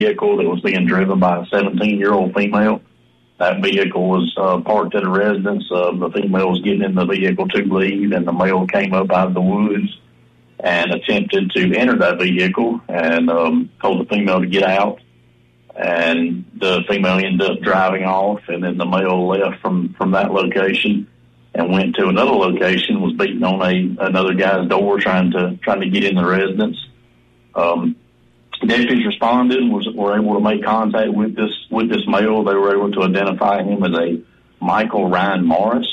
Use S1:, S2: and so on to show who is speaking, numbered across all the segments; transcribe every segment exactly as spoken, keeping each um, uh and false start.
S1: vehicle that was being driven by a seventeen-year-old female. That vehicle was uh, parked at a residence. Uh, the female was getting in the vehicle to leave, and the male came up out of the woods and attempted to enter that vehicle and um, told the female to get out. And the female ended up driving off, and then the male left from, from that location and went to another location, was beating on a another guy's door trying to trying to get in the residence. Um, deputies responded, was were able to make contact with this with this male. They were able to identify him as a Michael Ryan Morris,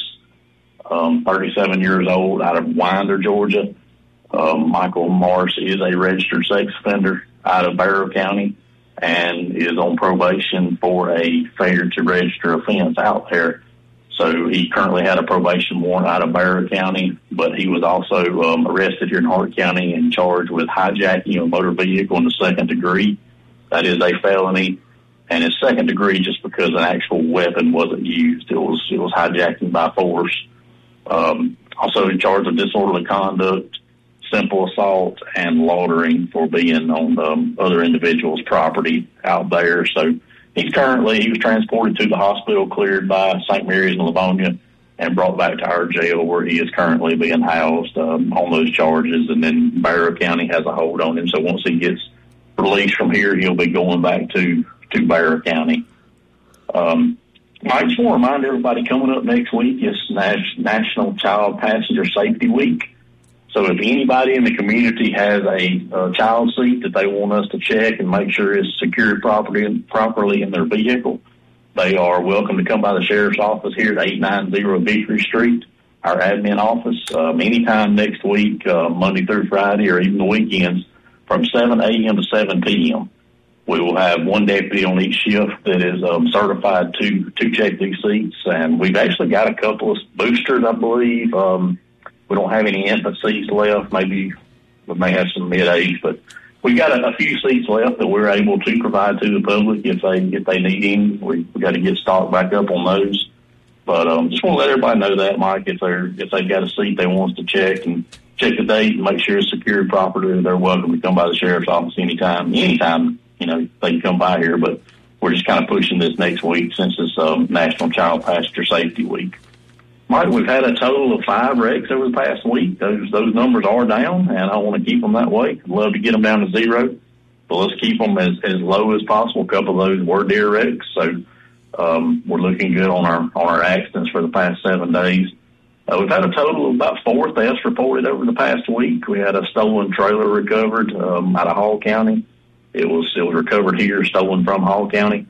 S1: um, thirty-seven years old, out of Winder, Georgia. Um, Michael Morris is a registered sex offender out of Barrow County and is on probation for a failure to register offense out there. So he currently had a probation warrant out of Barrow County, but he was also um, arrested here in Hart County and charged with hijacking a motor vehicle in the second degree. That is a felony, and it's second degree just because an actual weapon wasn't used. It was it was hijacking by force. Um, also in charge of disorderly conduct, simple assault, and loitering for being on um, other individuals' property out there. So he's currently, he was transported to the hospital, cleared by Saint Mary's in Livonia, and brought back to our jail where he is currently being housed um, on those charges. And then Barrow County has a hold on him. So once he gets released from here, he'll be going back to, to Barrow County. Um, I just want to remind everybody, coming up next week is National Child Passenger Safety Week. So if anybody in the community has a, a child seat that they want us to check and make sure is secured properly, properly in their vehicle, they are welcome to come by the sheriff's office here at eight ninety Victory Street, our admin office, um, anytime next week, uh, Monday through Friday, or even the weekends, from seven a.m. to seven p.m. We will have one deputy on each shift that is um, certified to, to check these seats, and we've actually got a couple of boosters, I believe. Um, We don't have any infant seats left. Maybe we may have some mid-age, but we've got a, a few seats left that we're able to provide to the public if they if they need any. We we got to get stocked back up on those. But um, just want to let everybody know that, Mike, if they're if they've got a seat they want us to check and check the date and make sure it's secured properly, they're welcome to come by the sheriff's office anytime. Anytime, you know, they can come by here. But we're just kind of pushing this next week since it's um, National Child Passenger Safety Week. Mike, we've had a total of five wrecks over the past week. Those those numbers are down, and I want to keep them that way. I'd love to get them down to zero, but let's keep them as, as low as possible. A couple of those were deer wrecks, so um, we're looking good on our on our accidents for the past seven days. Uh, we've had a total of about four thefts reported over the past week. We had a stolen trailer recovered um, out of Hall County. It was it was recovered here, stolen from Hall County.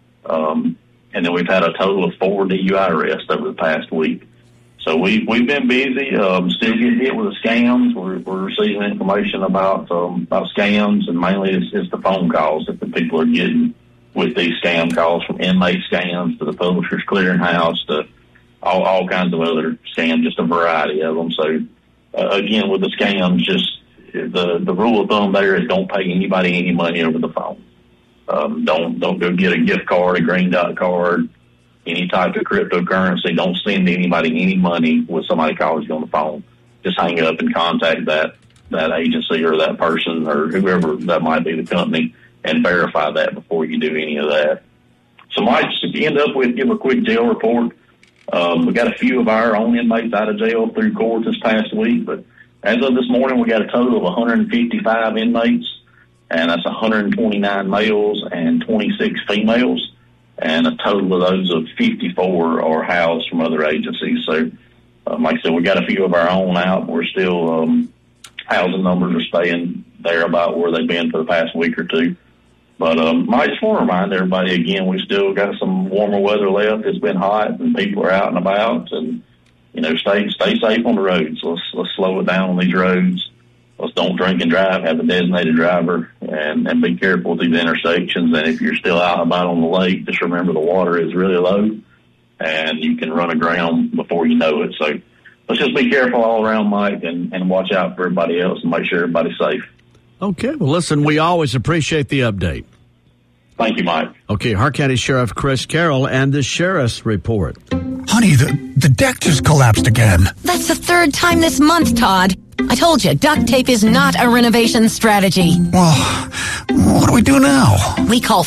S1: Um, and then we've had a total of four D U I arrests over the past week. So we, we've been busy, um, still getting hit with the scams. We're, we're receiving information about um, about scams, and mainly it's, it's the phone calls that the people are getting with these scam calls, from inmate scams to the Publishers Clearinghouse to all, all kinds of other scams, just a variety of them. So, uh, again, with the scams, just the, the rule of thumb there is don't pay anybody any money over the phone. Um, don't don't go get a gift card, a green dot card, any type of cryptocurrency. Don't send anybody any money when somebody calls you on the phone. Just hang up and contact that, that agency or that person or whoever that might be, the company, and verify that before you do any of that. So, Mike, just to end up with, give a quick jail report. Um, we got a few of our own inmates out of jail through court this past week, but as of this morning, we got a total of one hundred fifty-five inmates, and that's one hundred twenty-nine males and twenty-six females. And a total of those of fifty-four are housed from other agencies. So, um, like I said, we got a few of our own out. We're still, um, housing numbers are staying there about where they've been for the past week or two. But um, I just want to remind everybody, again, we still got some warmer weather left. It's been hot, and people are out and about. And, you know, stay stay safe on the roads. Let's, let's slow it down on these roads. Let's don't drink and drive, have a designated driver, and, and be careful with these intersections. And if you're still out and about on the lake, just remember the water is really low, and you can run aground before you know it. So let's just be careful all around, Mike, and, and watch out for everybody else and make sure everybody's safe.
S2: Okay. Well, listen, we always appreciate the update.
S1: Thank you, Mike.
S2: Okay, Hart County Sheriff Chris Carroll and the Sheriff's Report.
S3: Honey, the, the deck just collapsed again.
S4: That's the third time this month, Todd.
S3: I told you, duct tape is not a renovation strategy.
S4: Well, what do we do now?
S3: We call